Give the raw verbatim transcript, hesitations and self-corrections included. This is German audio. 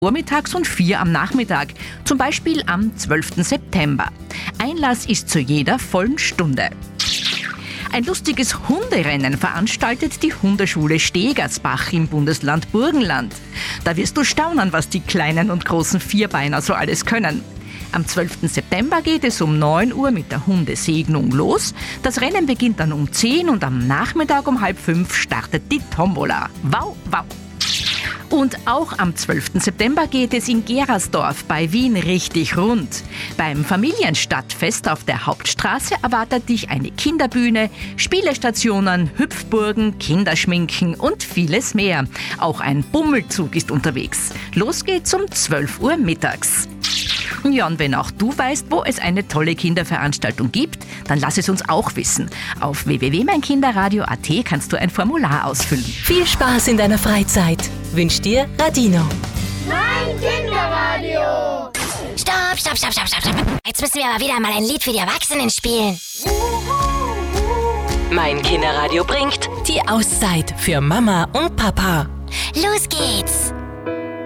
vormittags und vier am Nachmittag, zum Beispiel am zwölften September. Einlass ist zu jeder vollen Stunde. Ein lustiges Hunderennen veranstaltet die Hundeschule Stegersbach im Bundesland Burgenland. Da wirst du staunen, was die kleinen und großen Vierbeiner so alles können. Am zwölften September geht es um neun Uhr mit der Hundesegnung los. Das Rennen beginnt dann um zehn und am Nachmittag um halb fünf startet die Tombola. Wow, wow! Und auch am zwölften September geht es in Gerersdorf bei Wien richtig rund. Beim Familienstadtfest auf der Hauptstraße erwartet dich eine Kinderbühne, Spielestationen, Hüpfburgen, Kinderschminken und vieles mehr. Auch ein Bummelzug ist unterwegs. Los geht's um zwölf Uhr mittags. Ja, und wenn auch du weißt, wo es eine tolle Kinderveranstaltung gibt, dann lass es uns auch wissen. Auf w w w punkt mein kinderradio punkt a t kannst du ein Formular ausfüllen. Viel Spaß in deiner Freizeit wünscht dir Radino. Mein Kinderradio! Stopp, stopp, stopp, stopp, stopp, stopp. Jetzt müssen wir aber wieder mal ein Lied für die Erwachsenen spielen. Mein Kinderradio bringt die Auszeit für Mama und Papa. Los geht's!